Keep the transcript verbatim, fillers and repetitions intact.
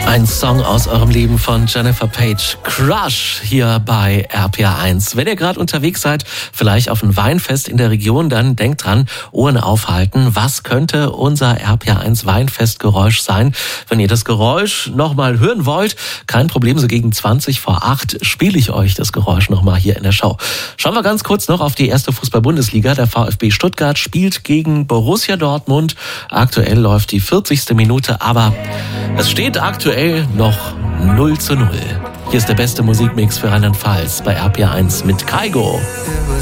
Ein Song aus eurem Leben von Jennifer Page. Crush hier bei R P R eins. Wenn ihr gerade unterwegs seid, vielleicht auf ein Weinfest in der Region, dann denkt dran, Ohren aufhalten. Was könnte unser R P R eins Weinfestgeräusch sein? Wenn ihr das Geräusch nochmal hören wollt, kein Problem, so gegen zwanzig vor acht spiele ich euch das Geräusch nochmal hier in der Show. Schauen wir ganz kurz noch auf die erste Fußball-Bundesliga. Der VfB Stuttgart spielt gegen Borussia Dortmund. Aktuell läuft die vierzigste Minute, aber es steht aktuell noch null zu null. Hier ist der beste Musikmix für Rheinland-Pfalz bei R P R eins mit Kaigo.